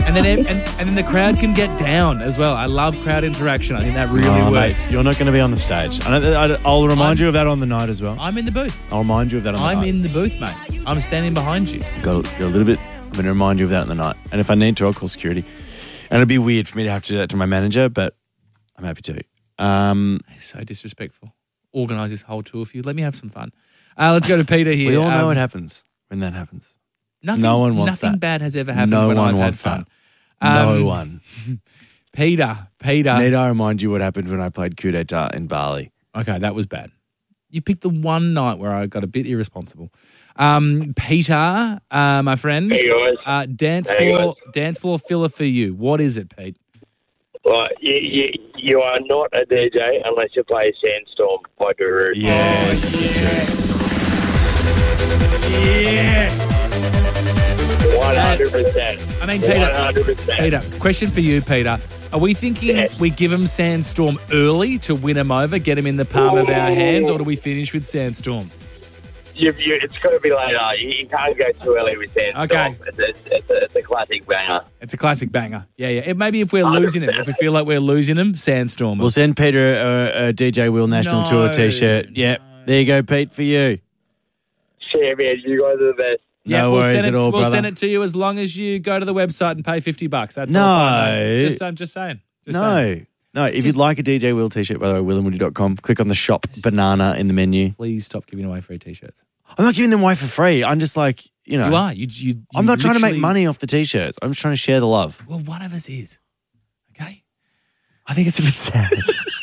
And then the crowd can get down as well. I love crowd interaction. I think that really works. Mate, you're not going to be on the stage. I'll remind you of that on the night as well. I'm in the booth. I'll remind you of that on the night. I'm in the booth, mate. I'm standing behind you. Got a little bit. I'm going to remind you of that on the night. And if I need to, I'll call security. And it'd be weird for me to have to do that to my manager, but I'm happy to. So disrespectful. Organise this whole tour for you. Let me have some fun. Let's go to Peter here. We all know what happens when that happens. No one wants that. Nothing bad has ever happened when I've had fun. No one. Peter. Need I remind you what happened when I played Coup d'etat in Bali? Okay, that was bad. You picked the one night where I got a bit irresponsible. Peter, my friend. Hey guys. Dance floor filler for you. What is it, Pete? Well, you are not a DJ unless you play Sandstorm by Darude. Yeah. 100%. I mean, Peter, 100%. Peter, question for you, Peter. Are we thinking we give him Sandstorm early to win him over, get him in the palm of our hands, or do we finish with Sandstorm? It's got to be later. You can't go too early with Sandstorm. Okay. It's a classic banger. It's a classic banger. Yeah. Maybe if we're losing him, if we feel like we're losing him, Sandstorm. We'll send Peter a DJ Will National Tour T-shirt. Yep. There you go, Pete, for you. Champion, you guys are the best. Yeah, no worries at all, we'll brother. send it to you as long as you go to the website and pay $50. That's no. all fine, mate. I'm just saying. No, if you'd like a DJ Will T-shirt, by the way, willandwoody.com, click on the shop banana in the menu. Please stop giving away free T-shirts. I'm not giving them away for free. I'm just like, you know. You are. You I'm not trying to make money off the T-shirts. I'm just trying to share the love. Well, one of us is. Okay? I think it's a bit sad.